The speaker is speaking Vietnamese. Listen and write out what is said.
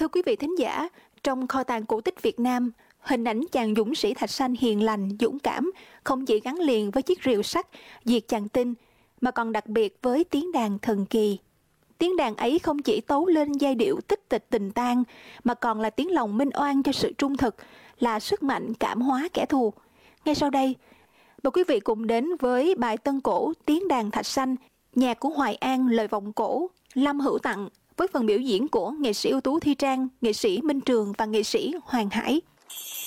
quý vị thính giả, trong kho tàng cổ tích Việt Nam, hình ảnh chàng dũng sĩ Thạch Sanh hiền lành, dũng cảm không chỉ gắn liền với chiếc rìu sắt diệt chàng Tinh, mà còn đặc biệt với tiếng đàn thần kỳ. Tiếng đàn ấy không chỉ tấu lên giai điệu tích tịch tình tang, mà còn là tiếng lòng minh oan cho sự trung thực, là sức mạnh cảm hóa kẻ thù. Ngay sau đây, mời quý vị cùng đến với bài tân cổ Tiếng đàn Thạch Sanh, nhạc của Hoài An, lời vọng cổ, Lâm Hữu Tặng, với phần biểu diễn của nghệ sĩ ưu tú Thi Trang, nghệ sĩ Minh Trường và nghệ sĩ Hoàng Hải.